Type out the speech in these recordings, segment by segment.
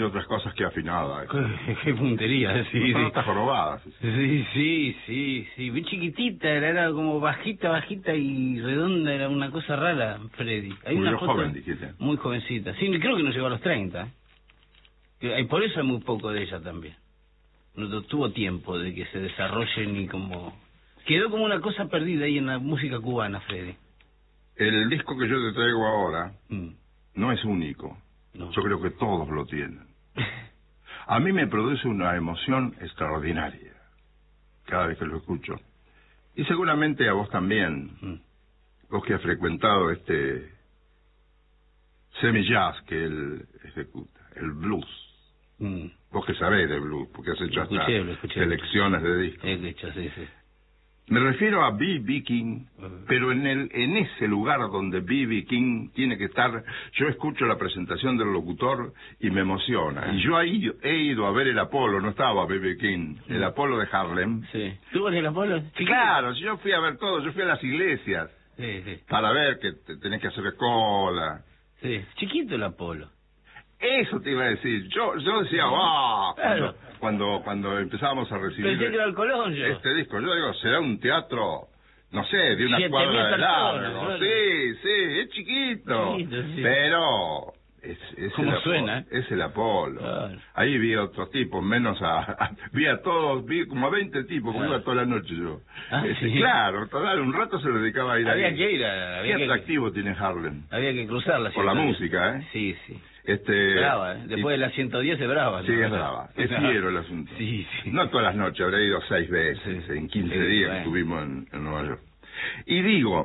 entre otras cosas, que afinada. Qué puntería, sí. No está jorobada. Sí. Bien chiquitita, era como bajita y redonda, era una cosa rara, Freddy. Hay Muy una foto joven, dijiste. muy jovencita. Sí, creo que no llegó a los 30. Y por eso hay muy poco de ella también. No tuvo tiempo de que se desarrolle ni como... Quedó como una cosa perdida ahí en la música cubana, Freddy. El disco que yo te traigo ahora no es único. No. Yo creo que todos lo tienen. A mí me produce una emoción extraordinaria cada vez que lo escucho. Y seguramente a vos también. Vos que has frecuentado este semi-jazz que él ejecuta, el blues. Vos que sabés de blues, porque has hecho hasta selecciones de discos. He hecho, sí. Me refiero a B.B. King, pero en ese lugar donde B.B. King tiene que estar, yo escucho la presentación del locutor y me emociona. Y yo ahí he ido a ver el Apolo, no estaba B.B. King, el Apolo de Harlem. Sí. ¿Tú vas el Apolo? Claro, yo fui a ver todo, yo fui a las iglesias. Sí. Para ver que tenés que hacer cola. Sí, chiquito el Apolo. Eso te iba a decir. Yo decía, ¡wow! Claro. Cuando empezábamos a recibir Pensé que era el Colón, yo. este disco, yo digo, será un teatro, no sé, de una 7.000 cuadra de largo. personas, claro. Sí, es chiquito. Sí. Pero es ¿Cómo el suena? Apolo, es el Apolo. Claro. Ahí vi a otros tipos, menos vi a todos, vi como a 20 tipos, porque iba toda la noche yo. Sí. Claro, un rato se lo dedicaba a ir ahí. Había que ir Qué atractivo tiene Harlem. Había que cruzarla. Por la música, ¿eh? Sí. Brava, Después de las 110 es brava. Sí, es brava. Es fiero el asunto. Sí. No todas las noches, habré ido 6 veces, en 15 días que estuvimos en Nueva York. Y digo,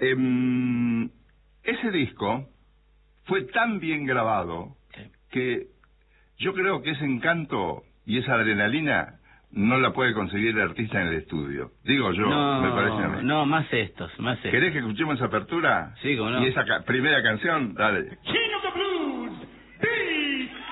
ese disco fue tan bien grabado que yo creo que ese encanto y esa adrenalina no la puede conseguir el artista en el estudio. Digo yo, me parece a mí. No, más estos. ¿Querés que escuchemos esa apertura? Sí, cómo no. Y esa primera canción, dale.